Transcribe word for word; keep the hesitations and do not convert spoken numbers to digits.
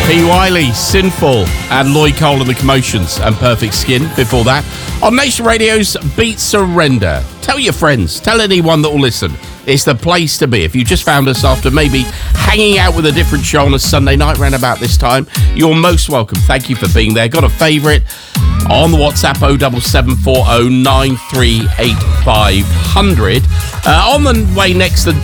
P. Wiley, Sinful, and Lloyd Cole and the Commotions, and Perfect Skin before that. On Nation Radio's Beat Surrender. Tell your friends, tell anyone that will listen. It's the place to be. If you just found us after maybe hanging out with a different show on a Sunday night around about this time, you're most welcome. Thank you for being there. Got a favourite on the WhatsApp oh seven seven four oh nine three eight five hundred. Uh, on the way next, the